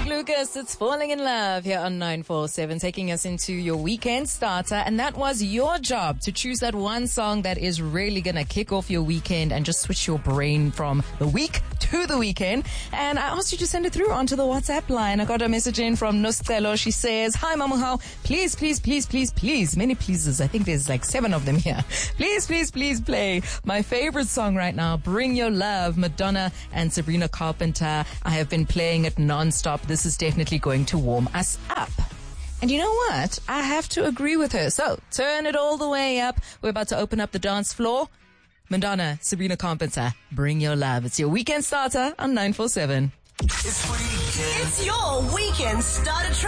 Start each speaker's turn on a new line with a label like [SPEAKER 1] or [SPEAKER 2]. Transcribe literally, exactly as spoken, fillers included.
[SPEAKER 1] Greg Lucas, it's Falling in Love here on nine four seven, taking us into your weekend starter. And that was your job to choose that one song that is really going to kick off your weekend and just switch your brain from the week to the weekend. And I asked you to send it through onto the WhatsApp line. I got a message in from Nostelo. She says, hi, Mamuhao. Please, please, please, please, please. Many pleases. I think there's like seven of them here. Please, please, please play my favorite song right now, Bring Your Love, Madonna and Sabrina Carpenter. I have been playing it non-stop. This is definitely going to warm us up. And you know what? I have to agree with her. So turn it all the way up. We're about to open up the dance floor. Madonna, Sabrina Carpenter, Bring Your Love. It's your weekend starter on nine four seven.
[SPEAKER 2] It's weekend.
[SPEAKER 3] It's your weekend starter.